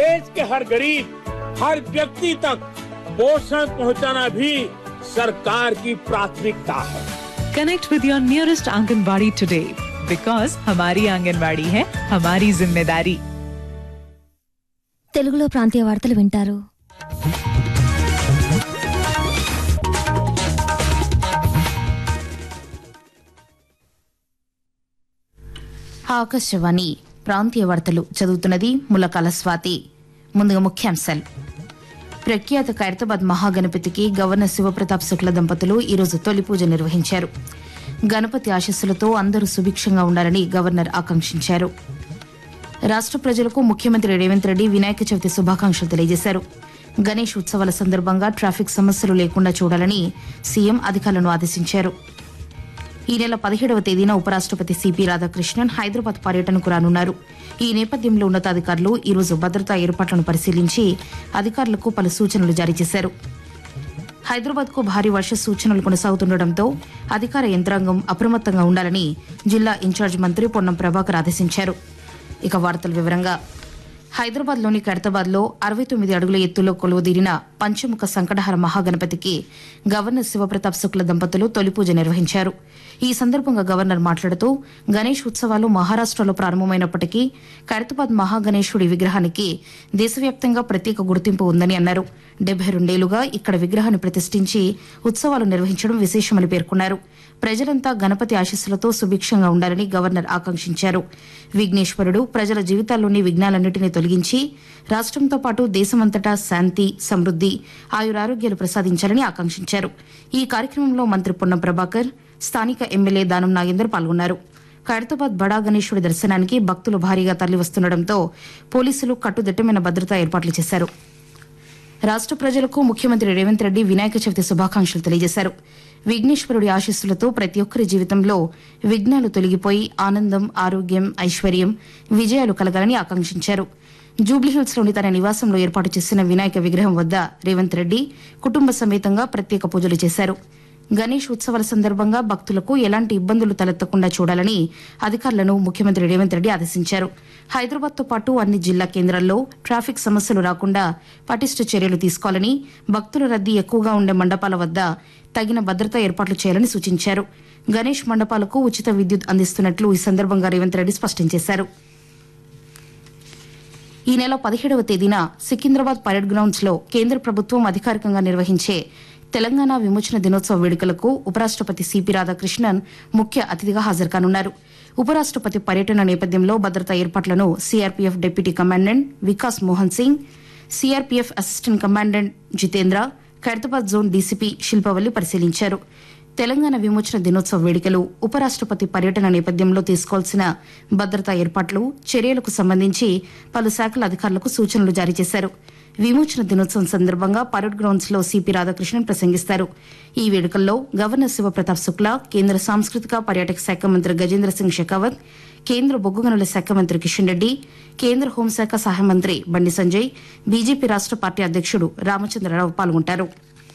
देश के हर गरीब, हर व्यक्ति तक पोषण पहुंचाना भी सरकार की प्राथमिकता है। Connect with your nearest Anganwadi today because हमारी आंगनवाड़ी है हमारी जिम्मेदारी। తెలుగులో ప్రాంతీయ వార్తలు వింటారు। ఆకాశవాణి ప్రాంతీయ వార్తలు చదువుతున్నది ములకాల స్వాతి। ముందుగా ముఖ్యాంశాలు। ప్రఖ్యాత ఖైరతాబాద్ మహాగణపతికి గవర్నర్ శివప్రతాప్ శుక్ల దంపతులు ఈరోజు తొలి పూజ నిర్వహించారు। గణపతి ఆశీస్సులతో అందరూ సుభిక్షంగా ఉండాలని గవర్నర్ ఆకాంక్షించారు। రాష్ట్ర ప్రజలకు ముఖ్యమంత్రి రేవంత్ రెడ్డి వినాయక చవితి శుభాకాంక్షలు తెలియజేశారు। గణేష్ ఉత్సవాల సందర్భంగా ట్రాఫిక్ సమస్యలు లేకుండా చూడాలని సీఎం అధికారులను ఆదేశించారు। ఈ నెల 17వ తేదీన ఉపరాష్టపతి సిపి రాధాకృష్ణన్ హైదరాబాద్ పర్యటనకు రానున్నారు। ఈ నేపథ్యంలో ఉన్నతాధికారులు ఈరోజు భద్రతా ఏర్పాట్లను పరిశీలించి అధికారులకు పలు సూచనలు జారీ చేశారు। హైదరాబాద్కు భారీ వర్ష సూచనలు కొనసాగుతుండటంతో అధికార యంత్రాంగం అప్రమత్తంగా ఉండాలని జిల్లా ఇన్ఛార్జ్ మంత్రి పొన్నం ప్రభాకర్ ఆదేశించారు। ఇక వార్తల వివరంగా హైదరాబాద్లోని ఖైరతాబాద్లో 69 అడుగుల ఎత్తులో కొలువుదీరిన పంచముఖ సంకటహర మహాగణపతికి గవర్నర్ శివప్రతాప్ శుక్ల దంపతులు తొలి పూజ నిర్వహించారు। ఈ సందర్భంగా గవర్నర్ మాట్లాడుతూ గణేష్ ఉత్సవాలు మహారాష్టలో ప్రారంభమైనప్పటికీ ఖైరతాబాద్ మహాగణేశుడి విగ్రహానికి దేశవ్యాప్తంగా ప్రత్యేక గుర్తింపు ఉందని అన్నారు। 72 ఏళ్లుగా ఇక్కడ విగ్రహాన్ని ప్రతిష్ఠించి ఉత్సవాలు నిర్వహించడం విశేషమని పేర్కొన్నారు। ప్రజలంతా గణపతి ఆశీస్సులతో సుభిక్షంగా ఉండాలని గవర్నర్ ఆకాంక్షించారు। విఘ్నేశ్వరుడు ప్రజల జీవితాల్లోని విఘ్నాలన్నింటినీ తొలగించి రాష్టంతో పాటు దేశమంతటా శాంతి, సమృద్ది, ఆయురారోగ్యాలు ప్రసాదించాలని ఆకాంక్షించారు। ఈ కార్యక్రమంలో మంత్రి పొన్నం ప్రభాకర్, స్థానిక ఎమ్మెల్యే దానం నాగేందర్ పాల్గొన్నారు। ఖైరతాబాద్ బడా గణేశుడి దర్శనానికి భక్తులు భారీగా తరలివస్తుండటంతో పోలీసులు కట్టుదిట్టమైన భద్రతా ఏర్పాట్లు చేశారు। రాష్ట్ర ప్రజలకు ముఖ్యమంత్రి రేవంత్ రెడ్డి వినాయక చవితి శుభాకాంక్షలు తెలియజేశారు। విఘ్నేశ్వరుడి ఆశీస్సులతో ప్రతి ఒక్కరి జీవితంలో విఘ్నాలు తొలగిపోయి ఆనందం, ఆరోగ్యం, ఐశ్వర్యం, విజయాలు కలగాలని ఆకాంక్షించారు। జూబ్లీహిల్స్లోని తన నివాసంలో ఏర్పాటు చేసిన వినాయక విగ్రహం వద్ద రేవంత్ రెడ్డి కుటుంబ సమేతంగా ప్రత్యేక పూజలు చేశారు। గణేష్ ఉత్సవాల సందర్భంగా భక్తులకు ఎలాంటి ఇబ్బందులు తలెత్తకుండా చూడాలని అధికారులను ముఖ్యమంత్రి రేవంత్ రెడ్డి ఆదేశించారు। హైదరాబాద్తో పాటు అన్ని జిల్లా కేంద్రాల్లో ట్రాఫిక్ సమస్యలు రాకుండా పటిష్ట చర్యలు తీసుకోవాలని, భక్తుల రద్దీ ఎక్కువగా ఉండే మండపాల వద్ద తగిన భద్రతా ఏర్పాట్లు చేయాలని సూచించారు। గణేష్ మండపాలకు ఉచిత విద్యుత్ అందిస్తున్నట్లు ఈ సందర్భంగా రేవంత్ రెడ్డి స్పష్టం చేశారు। ఈ నెల 17వ తేదీన సికింద్రాబాద్ పరేడ్ గ్రౌండ్స్ లో కేంద్ర ప్రభుత్వం అధికారికంగా నిర్వహించే తెలంగాణ విమోచన దినోత్సవ వేడుకలకు ఉపరాష్టపతి సిపి రాధాకృష్ణన్ ముఖ్య అతిథిగా హాజరుకానున్నారు। ఉపరాష్టపతి పర్యటన నేపథ్యంలో భద్రతా ఏర్పాట్లను CRPF deputy commandant Vikas Mohan Singh, CRPF assistant commandant Jitendra, Khairatabad zone DCP Shilpavalli పరిశీలించారు। తెలంగాణ విమోచన దినోత్సవ వేడుకలు, ఉపరాష్టపతి పర్యటన నేపథ్యంలో తీసుకోవాల్సిన భద్రతా ఏర్పాట్లు, చర్యలకు సంబంధించి పలు శాఖల అధికారులకు సూచనలు జారీ చేశారు। విమోచన దినోత్సవం సందర్భంగా పరేడ్ గ్రౌండ్స్ లో సిపి రాధాకృష్ణన్ ప్రసంగిస్తారు। ఈ వేడుకల్లో గవర్నర్ శివప్రతాప్ శుక్ల, కేంద్ర సాంస్కృతిక పర్యాటక శాఖ మంత్రి గజేంద్ర సింగ్ షెకావత్, కేంద్ర బొగ్గు గనుల శాఖ మంత్రి కిషన్ రెడ్డి, కేంద్ర హోంశాఖ సహాయ మంత్రి బండి సంజయ్, బీజేపీ రాష్ట పార్టీ అధ్యక్షుడు రామచంద్రరావు పాల్గొంటారు।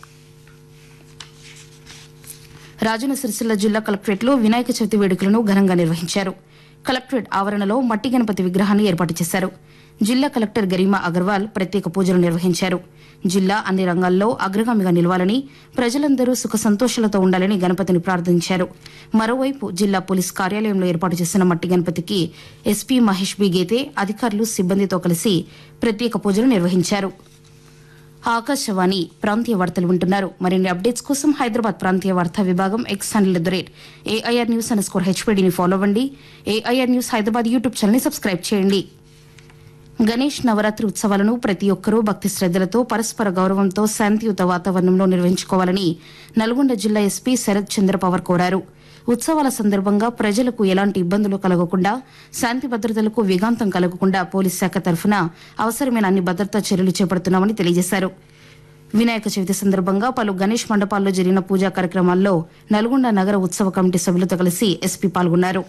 రాజన్న సిరిసిల్ల జిల్లా కలెక్టరేట్లో వినాయక చవితి వేడుకలను ఘనంగా నిర్వహించారు। కలెక్టరేట్ ఆవరణలో మట్టి గణపతి విగ్రహాన్ని ఏర్పాటు చేశారు। జిల్లా కలెక్టర్ గరిమా అగర్వాల్ ప్రత్యేక పూజలు నిర్వహించారు। జిల్లా అన్ని రంగాల్లో అగ్రగామిగా నిలవాలని, ప్రజలందరూ సుఖ సంతోషాలతో ఉండాలని గణపతిని ప్రార్థించారు। మరోవైపు జిల్లా పోలీస్ కార్యాలయంలో ఏర్పాటు చేసిన మట్టి గణపతికి ఎస్పీ మహేష్ బి గేతే అధికారులు, సిబ్బందితో కలిసి ప్రత్యేక పూజలు నిర్వహించారు। ఆకాశవాణి ప్రాంతీయ వార్తలు వింటున్నారు। మరిన్ని అప్డేట్స్ కోసం హైదరాబాద్ ప్రాంతీయ వార్తా విభాగం ఎక్స్ హ్యాండిల్ @AIR News_HPDని ఫాలో అవ్వండి। AIR న్యూస్ హైదరాబాద్ యూట్యూబ్ ఛానల్ని సబ్స్క్రైబ్ చేయండి। గణేష్ నవరాత్రి ఉత్సవాలను ప్రతి ఒక్కరూ భక్తి శ్రద్దలతో, పరస్పర గౌరవంతో శాంతియుత వాతావరణంలో నిర్వహించుకోవాలని నల్గొండ జిల్లా ఎస్పీ శరత్ చంద్ర పవార్ కోరారు। ఉత్సవాల సందర్భంగా ప్రజలకు ఎలాంటి ఇబ్బందులు కలగకుండా, శాంతి భద్రతలకు విఘాంతం కలగకుండా పోలీస్ శాఖ తరఫున అవసరమైన అన్ని భద్రతా చర్యలు చేపడుతున్నామని తెలియజేశారు। వినాయక చవితి సందర్భంగా పలు గణేష్ మండపాల్లో జరిగిన పూజా కార్యక్రమాల్లో నల్గొండ నగర ఉత్సవ కమిటీ సభ్యులతో కలిసి ఎస్పీ పాల్గొన్నారు।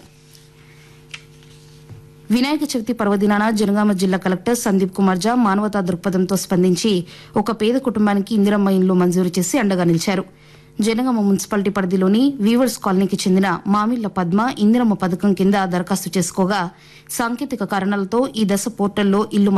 వినాయక చవితి పర్వదినాన జనగామ జిల్లా కలెక్టర్ సందీప్ కుమార్ ఝా మానవతా దృక్పథంతో స్పందించి ఒక పేద కుటుంబానికి ఇందిరమ్మ ఇండ్లు మంజూరు చేసి అండగా నిలిచారు। జనగామ మున్సిపాలిటీ పరిధిలోని వీవర్స్ కాలనీకి చెందిన మామిళ్ల పద్మ ఇందిరమ్మ పథకం కింద దరఖాస్తు చేసుకోగా సాంకేతిక కారణాలతో ఈ దశ పోర్టల్లో ఇల్లు